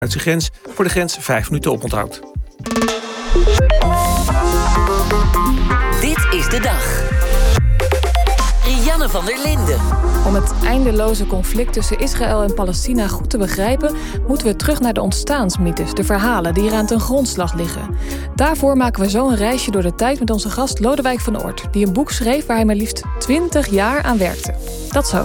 Duitse grens voor de grens 5 minuten oponthoud. Dit is de dag. Rianne van der Linden. Om het eindeloze conflict tussen Israël en Palestina goed te begrijpen, moeten we terug naar de ontstaansmythes, de verhalen die eraan ten grondslag liggen. Daarvoor maken we zo een reisje door de tijd met onze gast Lodewijk van Oort, die een boek schreef waar hij maar liefst 20 jaar aan werkte. Dat zo.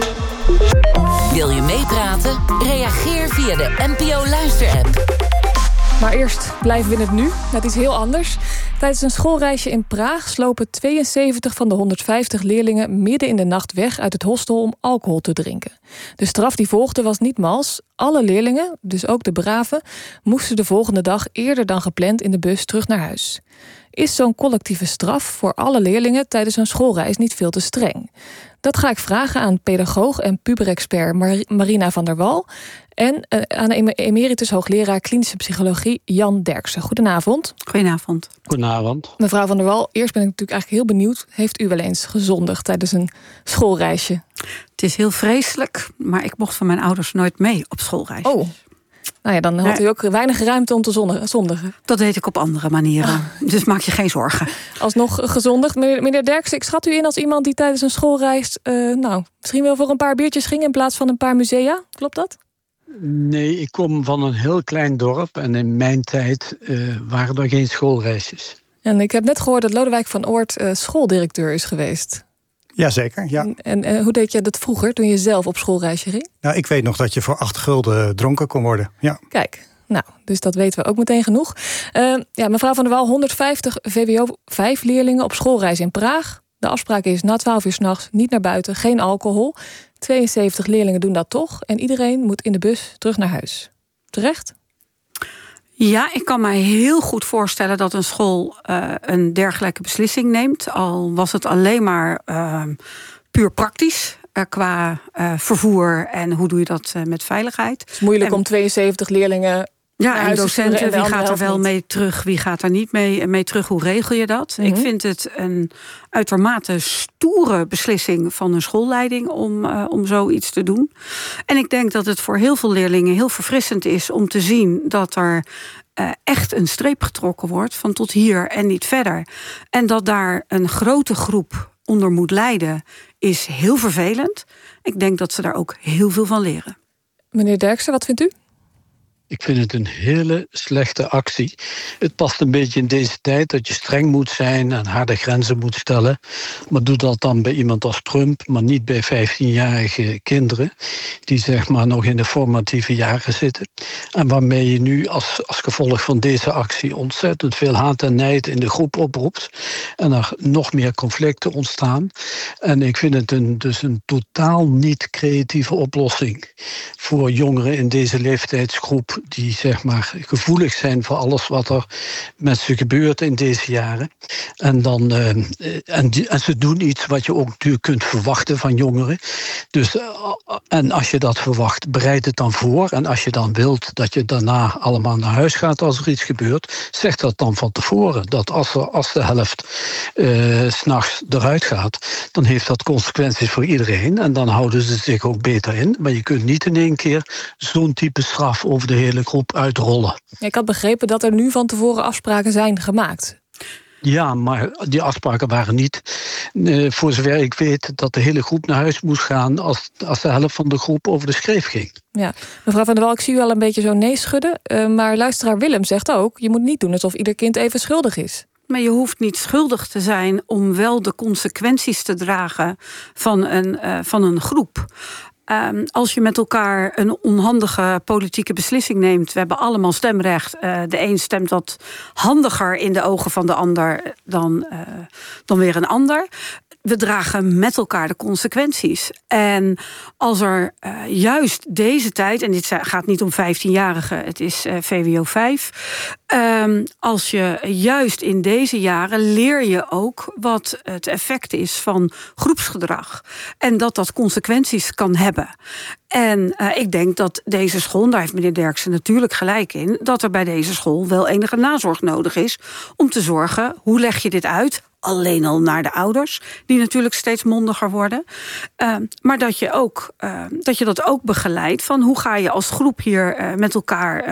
Wil je meepraten? Reageer via de NPO Luister-app. Maar eerst blijven we in het nu, met iets heel anders. Tijdens een schoolreisje in Praag slopen 72 van de 150 leerlingen midden in de nacht weg uit het hostel om alcohol te drinken. De straf die volgde was niet mals. Alle leerlingen, dus ook de braven, moesten de volgende dag eerder dan gepland in de bus terug naar huis. Is zo'n collectieve straf voor alle leerlingen tijdens een schoolreis niet veel te streng? Dat ga ik vragen aan pedagoog en puberexpert Marina van der Wal en aan de emeritus hoogleraar klinische psychologie Jan Derksen. Goedenavond. Goedenavond. Goedenavond. Mevrouw van der Wal, eerst ben ik natuurlijk eigenlijk heel benieuwd. Heeft u wel eens gezondigd tijdens een schoolreisje? Het is heel vreselijk, maar ik mocht van mijn ouders nooit mee op schoolreis. Oh. Nou ja, dan had u ook weinig ruimte om te zondigen. Dat deed ik op andere manieren, dus maak je geen zorgen. Alsnog gezondigd. Meneer Derksen, ik schat u in als iemand die tijdens een schoolreis misschien wel voor een paar biertjes ging in plaats van een paar musea. Klopt dat? Nee, ik kom van een heel klein dorp en in mijn tijd waren er geen schoolreisjes. En ik heb net gehoord dat Lodewijk van Oort schooldirecteur is geweest. Jazeker, ja. En hoe deed je dat vroeger, toen je zelf op schoolreisje ging? Nou, ik weet nog dat je voor 8 gulden dronken kon worden. Ja. Kijk, nou, dus dat weten we ook meteen genoeg. Mevrouw van der Wal, 150 VWO 5 leerlingen op schoolreis in Praag. De afspraak is na 12 uur 's nachts niet naar buiten, geen alcohol. 72 leerlingen doen dat toch. En iedereen moet in de bus terug naar huis. Terecht? Ja, ik kan mij heel goed voorstellen dat een school een dergelijke beslissing neemt. Al was het alleen maar puur praktisch qua vervoer en hoe doe je dat met veiligheid. Het is moeilijk om 72 leerlingen. Ja, en docenten, wie gaat er wel mee terug, wie gaat er niet mee terug, hoe regel je dat? Mm-hmm. Ik vind het een uitermate stoere beslissing van een schoolleiding om zoiets te doen. En ik denk dat het voor heel veel leerlingen heel verfrissend is om te zien dat er echt een streep getrokken wordt van tot hier en niet verder. En dat daar een grote groep onder moet lijden, is heel vervelend. Ik denk dat ze daar ook heel veel van leren. Meneer Derksen, wat vindt u? Ik vind het een hele slechte actie. Het past een beetje in deze tijd dat je streng moet zijn en harde grenzen moet stellen. Maar doe dat dan bij iemand als Trump, maar niet bij 15-jarige kinderen die zeg maar nog in de formatieve jaren zitten. En waarmee je nu als gevolg van deze actie ontzettend veel haat en nijd in de groep oproept. En er nog meer conflicten ontstaan. En ik vind het dus een totaal niet creatieve oplossing voor jongeren in deze leeftijdsgroep die zeg maar gevoelig zijn voor alles wat er met ze gebeurt in deze jaren. En ze doen iets wat je ook natuurlijk kunt verwachten van jongeren. Dus, en als je dat verwacht, bereid het dan voor. En als je dan wilt dat je daarna allemaal naar huis gaat als er iets gebeurt, zeg dat dan van tevoren. Dat als de helft 's nachts eruit gaat, dan heeft dat consequenties voor iedereen. En dan houden ze zich ook beter in. Maar je kunt niet in één keer zo'n type straf over de hele groep uitrollen. Ik had begrepen dat er nu van tevoren afspraken zijn gemaakt. Ja, maar die afspraken waren niet, voor zover ik weet, dat de hele groep naar huis moest gaan als de helft van de groep over de schreef ging. Ja, mevrouw van der Wal, ik zie u al een beetje zo nee schudden. Maar luisteraar Willem zegt ook, je moet niet doen alsof ieder kind even schuldig is. Maar je hoeft niet schuldig te zijn om wel de consequenties te dragen van een groep. Als je met elkaar een onhandige politieke beslissing neemt, we hebben allemaal stemrecht. De een stemt wat handiger in de ogen van de ander dan weer een ander. We dragen met elkaar de consequenties. En als er juist deze tijd, en dit gaat niet om 15-jarigen, het is VWO 5. Als je juist in deze jaren leer je ook wat het effect is van groepsgedrag. En dat consequenties kan hebben. En ik denk dat deze school, daar heeft meneer Derksen natuurlijk gelijk in, dat er bij deze school wel enige nazorg nodig is om te zorgen, hoe leg je dit uit? Alleen al naar de ouders, die natuurlijk steeds mondiger worden. Maar dat je dat ook begeleidt van hoe ga je als groep hier met elkaar